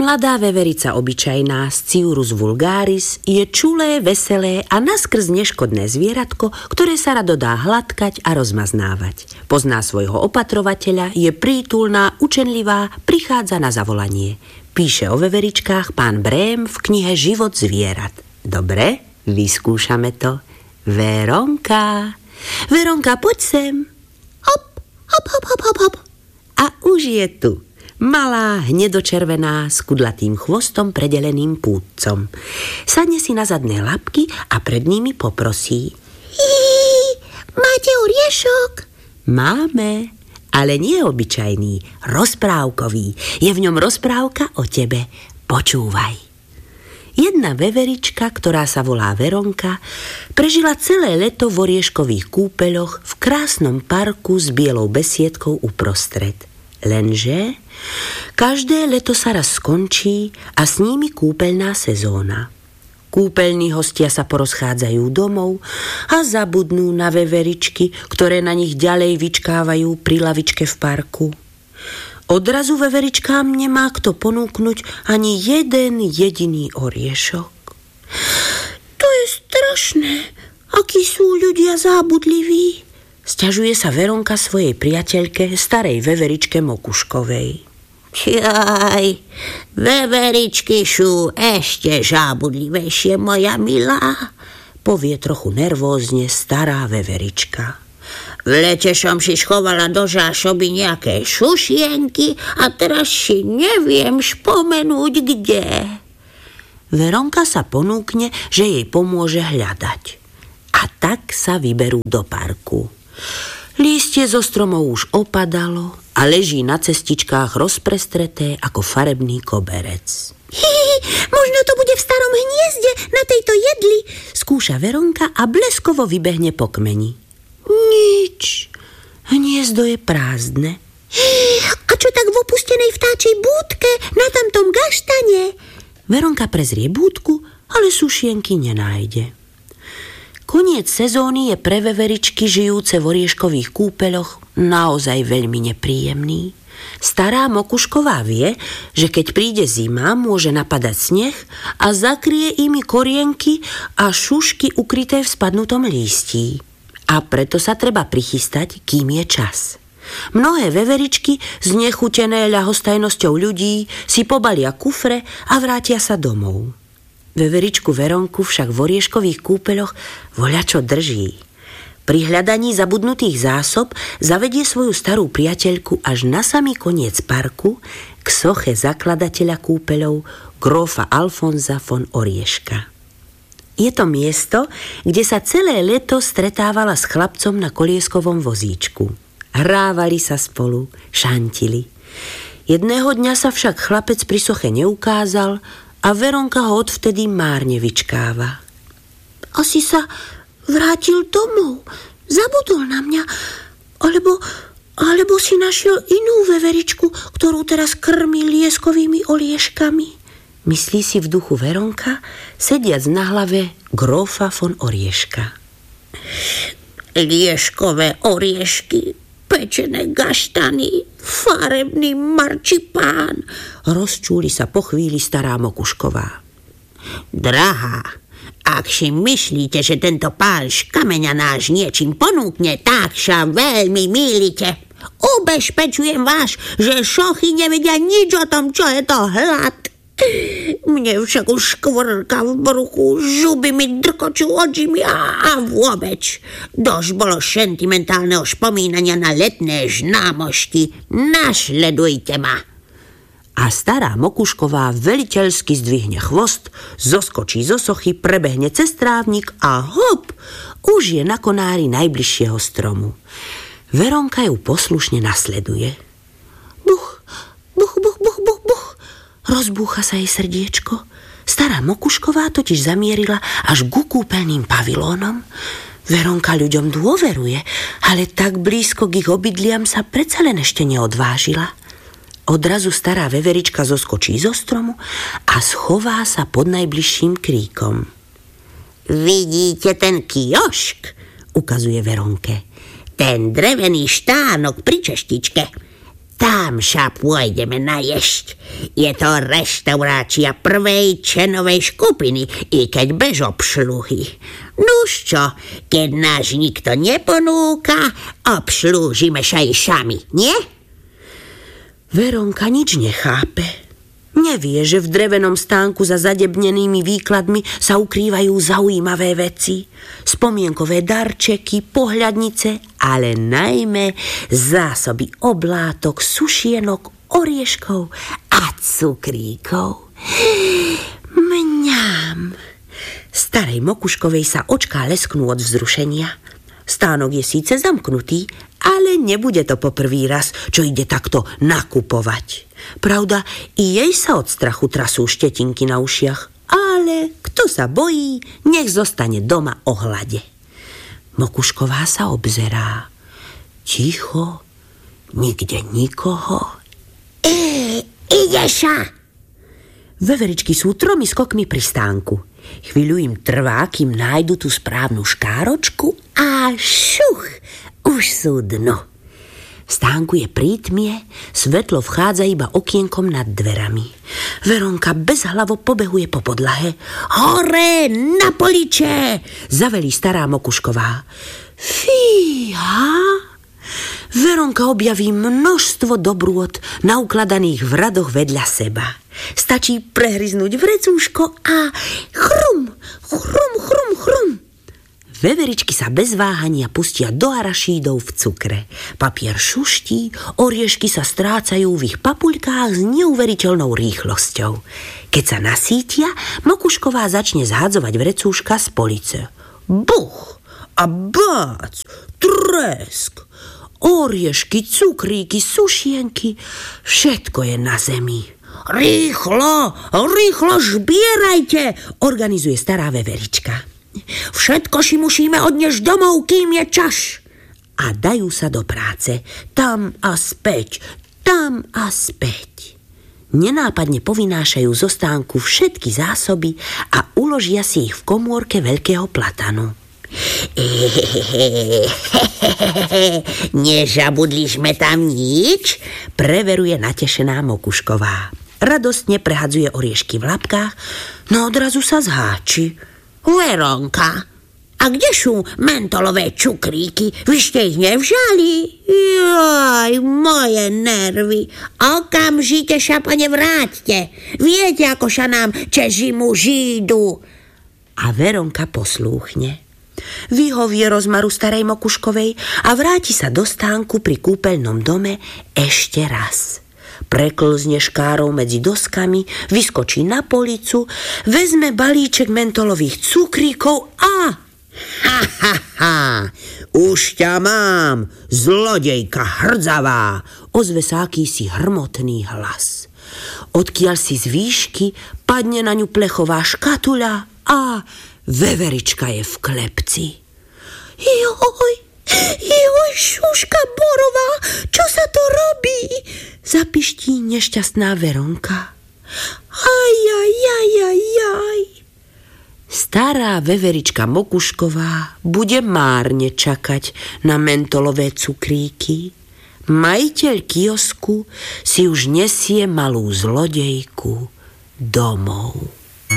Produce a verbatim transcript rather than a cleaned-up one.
Mladá veverica obyčajná Sciurus vulgaris je čulé, veselé a naskrz neškodné zvieratko, ktoré sa rado dá hladkať a rozmaznávať. Pozná svojho opatrovateľa, je prítulná, učenlivá, prichádza na zavolanie. Píše o veveričkách pán Brém v knihe Život zvierat. Dobre, vyskúšame to. Veronka, Veronka, poď sem. Hop, hop, hop, hop, hop, hop. A už je tu. Malá, hnedočervená, s kudlatým chvostom predeleným púdcom. Sadne si na zadné labky a pred nimi poprosí. Hihi, máte oriešok? Máme, ale nie obyčajný, rozprávkový. Je v ňom rozprávka o tebe. Počúvaj. Jedna veverička, ktorá sa volá Veronka, prežila celé leto v orieškových kúpeľoch v krásnom parku s bielou besiedkou uprostred. Lenže každé leto sa raz skončí a s nimi kúpeľná sezóna. Kúpeľní hostia sa porozchádzajú domov a zabudnú na veveričky, ktoré na nich ďalej vyčkávajú pri lavičke v parku. Odrazu veveričkám nemá kto ponúknuť ani jeden jediný oriešok. To je strašné, akí sú ľudia zábudliví. Sťažuje sa Veronka svojej priateľke, starej veveričke Mokuškovej. Jaj, veveričky sú ešte zábudlivejšie, moja milá, povie trochu nervózne stará veverička. V lete som si schovala do zásoby nejaké šušienky a teraz si neviem spomenúť kde. Veronka sa ponúkne, že jej pomôže hľadať. A tak sa vyberú do parku. Lístie zo stromov už opadalo a leží na cestičkách rozprestreté ako farebný koberec. Hihi, možno to bude v starom hniezde na tejto jedli, skúša Veronka a bleskovo vybehne po kmeni. Nič, hniezdo je prázdne. A čo tak v opustenej vtáčej búdke na tamtom gaštane? Veronka prezrie búdku, ale sušienky nenájde. Koniec sezóny je pre veveričky žijúce v orieškových kúpeľoch naozaj veľmi nepríjemný. Stará Mokušková vie, že keď príde zima, môže napadať sneh a zakrie imi korienky a šušky ukryté v spadnutom lístí. A preto sa treba prichystať, kým je čas. Mnohé veveričky, znechutené ľahostajnosťou ľudí, si pobalia kufre a vrátia sa domov. Veveričku Veronku však v orieškových kúpeľoch voľačo drží. Pri hľadaní zabudnutých zásob zavedie svoju starú priateľku až na samý koniec parku k soche zakladateľa kúpeľov grófa Alfonza von Orieška. Je to miesto, kde sa celé leto stretávala s chlapcom na kolieskovom vozíčku. Hrávali sa spolu, šantili. Jedného dňa sa však chlapec pri soche neukázal a Veronka ho odvtedy márne vyčkáva. Asi sa vrátil domov, zabudol na mňa, alebo, alebo si našiel inú veveričku, ktorú teraz krmí lieskovými olieškami. Myslí si v duchu Veronka, sediac na hlave grófa von Orieška. Lieškové oriešky, pečené gaštany, farebný marčipán, rozčúli sa po chvíli stará Mokušková. Drahá, ak si myslíte, že tento pán z kameňa náš niečím ponúkne, tak sa veľmi mýlite. Ubezpečujem vás, že šochy nevedia nič o tom, čo je to hlad. Mne však už škvrka v bruchu, zuby mi drkočú očimi a, a vôbec. Dosť bolo sentimentálneho spomínania na letné známosti. Nasledujte ma. A stará Mokušková veliteľsky zdvihne chvost, zoskočí zo sochy, prebehne cez trávnik a hop, už je na konári najbližšieho stromu. Veronka ju poslušne nasleduje. Buch, buch, buch, buch, buch, buch. Rozbúcha sa jej srdiečko. Stará Mokušková totiž zamierila až ku kúpeľným pavilónom. Veronka ľuďom dôveruje, ale tak blízko k ich obydliam sa predsa len ešte neodvážila. Odrazu stará veverička zoskočí zo stromu a schová sa pod najbližším kríkom. Vidíte ten kiosk? Ukazuje Veronke. Ten drevený štánok pri češtičke. Tam sa pôjdeme najesť. Je to reštaurácia prvej cenovej skupiny, i keď bez obsluhy. Nuž čo, keď nás nikto neponúka, obslúžime sa i sami, nie? Veronka nič nechápe. Nevie, že v drevenom stánku za zadebnenými výkladmi sa ukrývajú zaujímavé veci. Spomienkové darčeky, pohľadnice, ale najmä zásoby oblátok, sušienok, orieškov a cukríkov. Mňam! Starej Mokuškovej sa očká lesknú od vzrušenia. Stánok je síce zamknutý, ale nebude to po prvý raz, čo ide takto nakupovať. Pravda, i jej sa od strachu trasú štetinky na ušiach, ale kto sa bojí, nech zostane doma o hlade. Mokušková sa obzerá. Ticho, nikde nikoho. E, ide sa! Veveričky sú tromi skokmi pri stánku. Chvíľu im trvá, kým nájdu tú správnu škáročku a šuch, už sú dno. V stánku je prítmie, svetlo vchádza iba okienkom nad dverami. Veronka bezhlavo pobehuje po podlahe. Hore, na poliče! Zavelí stará Mokušková. Fíha! Veronka objaví množstvo dobrôt naukladaných v radoch vedľa seba. Stačí prehryznúť vrecúško a chrum, chrum, chrum, chrum. Veveričky sa bez váhania pustia do arašídov v cukre. Papier šuští, oriešky sa strácajú v ich papuľkách s neuveriteľnou rýchlosťou. Keď sa nasítia, Mokušková začne zhadzovať vrecúška z police. Buch a bác, tresk, oriešky, cukríky, sušienky, všetko je na zemi. Rýchlo, rýchlo žbierajte, organizuje stará Veverička. Všetko si musíme odniesť domov, kým je čas. A dajú sa do práce. Tam a späť, tam a späť. Nenápadne povynášajú zo stánku všetky zásoby a uložia si ich v komórke veľkého platanu. Nezabudli sme tam nič? Preveruje natešená Mokušková. Radostne prehadzuje oriešky v labkách, no odrazu sa zháči. Veronka, a kde sú mentolové cukríky? Vy ste ich nevžali? Joj, moje nervy. Okamžite sa, pane, vráťte. Viete, ako sa nám cez zimu žídu. A Veronka poslúchne. Vyhovie rozmaru starej Mokuškovej a vráti sa do stánku pri kúpeľnom dome ešte raz. Preklzne škárou medzi doskami, vyskočí na policu, vezme balíček mentolových cukríkov a... Ha, ha, ha, už ťa mám, zlodejka hrdzavá, ozve sa akýsi hrmotný hlas. Odkiaľ si z výšky padne na ňu plechová škatuľa a Veverička je v klepci. Joj, joj, šuška borová, čo sa to robí? Zapiští nešťastná Veronka. Aj, aj, aj, aj, aj. Stará Veverička Mokušková bude márne čakať na mentolové cukríky. Majiteľ kiosku si už nesie malú zlodejku domov.